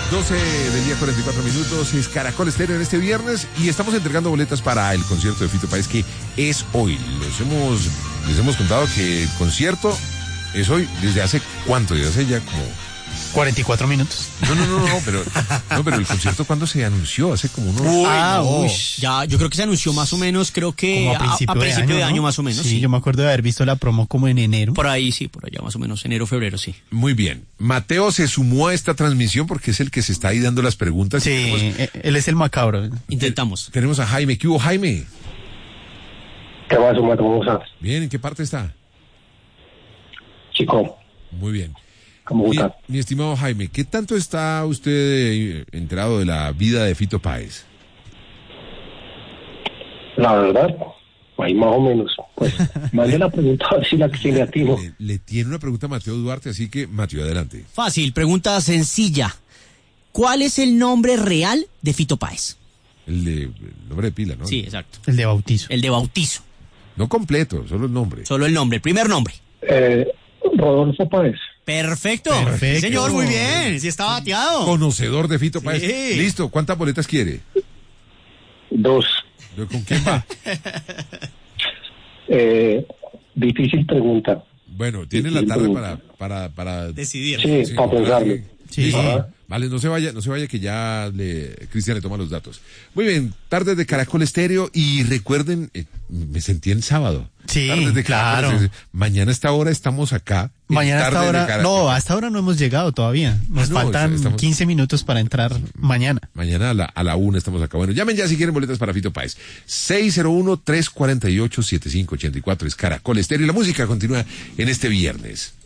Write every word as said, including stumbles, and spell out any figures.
doce del día, cuarenta y cuatro minutos, es Caracol Estéreo en este viernes y estamos entregando boletas para el concierto de Fito Páez, que es hoy. Los hemos, les hemos contado que el concierto es hoy, ¿desde hace cuánto? Desde hace ya como... cuarenta y cuatro minutos. No, no, no, no, pero, no, pero el concierto, ¿cuándo se anunció? Hace como unos... Uy, ah, no. uy. Ya, yo creo que se anunció más o menos, creo que Como a, a principio, de, año, de año ¿no? más o menos. Sí, Sí, yo me acuerdo de haber visto la promo como en enero. por ahí sí, por allá más o menos, enero, febrero, sí. Muy bien. Mateo se sumó a esta transmisión porque es el que se está ahí dando las preguntas. Sí, Tenemos, eh, él es el macabro. Intentamos. tenemos a Jaime. ¿Qué hubo, Jaime? ¿Qué más, Mato? ¿Cómo estás? Bien, ¿en qué parte está? Chico, Muy bien. ¿cómo Mi, estás? mi estimado Jaime, ¿qué tanto está usted eh, enterado de la vida de Fito Páez? La verdad, ahí más o menos. Pues, mande la pregunta a ver si la que le atino. Le, le tiene una pregunta a Mateo Duarte, así que, Mateo, adelante. Fácil, pregunta sencilla. ¿Cuál es el nombre real de Fito Páez? El de el nombre de pila, ¿no? Sí, exacto. El de bautizo. El de bautizo. No completo, solo el nombre. Solo el nombre, el primer nombre. Eh, Rodolfo Páez. Perfecto. Perfecto. Sí, señor, muy bien. Sí está bateado. Conocedor de Fito Páez. Sí. Listo, ¿cuántas boletas quiere? Dos. ¿Con quién va? Eh, difícil pregunta. Bueno, tiene la tarde para, para, para Decidir. Sí, sí, para pensarlo. Sí. Listo. Ajá. Vale, no se vaya, no se vaya que ya le Cristian le toma los datos. Muy bien, tardes de Caracol Estéreo y recuerden, eh, me sentí en sábado. Sí, Tardes de Caracol claro. Estéreo. Mañana a esta hora estamos acá. en Mañana hasta Tardes de ahora, Cara- no, hasta ahora no hemos llegado todavía. Nos Ah, no, faltan estamos- quince minutos para entrar mañana. Mañana a la, a la una estamos acá. Bueno, llamen ya si quieren boletas para Fito Páez. seis cero uno, tres cuatro ocho, siete cinco ocho cuatro es Caracol Estéreo y la música continúa en este viernes.